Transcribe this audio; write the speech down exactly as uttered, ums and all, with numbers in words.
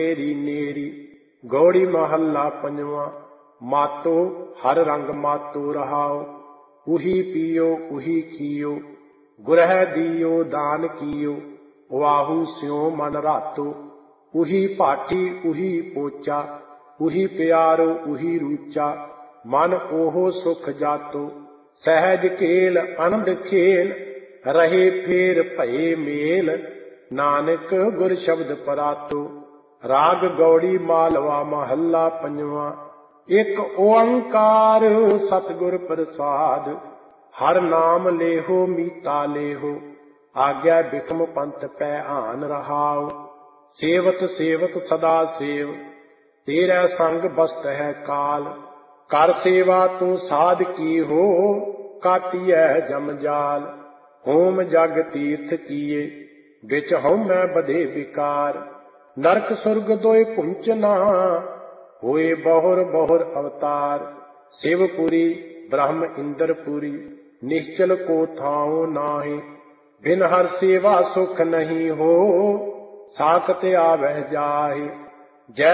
नेरी नेरी। गौड़ी महला पंजवा। मातो हर रंग मातो रहाओ, उही पियो उही खियो, गुरह दियो दान कियो, वाहू स्यो मन रातो। उही पाठी उही पोचा, उही प्यारो उही रूचा, मन ओहो सुख जातो। सहज केल आनंद खेल, रहे फेर भये मेल, नानक गुर शब्द परातो। राग गौड़ी मालवा महला पंजवा। एक ओंकार सतगुर प्रसाद, हर नाम लेहो मीता लेहो, आज्ञा बिकम पंथ पै आन रहाओ। सेवत सेवत सदा सेव, तेरा संग बसत है काल, कर सेवा तू साध की हो, काटिय जम जाल। होम जग तीर्थ किए, बिच हउमੈ बधे विकार, नरक सुरग दोए पुंचना, होए बहुर बहुर अवतार। शिवपुरी ब्रह्म इंद्रपुरी, निश्चल को थाओ नाहि, बिन हर सेवा सुख नहीं हो, साकत आवह जाहि। जय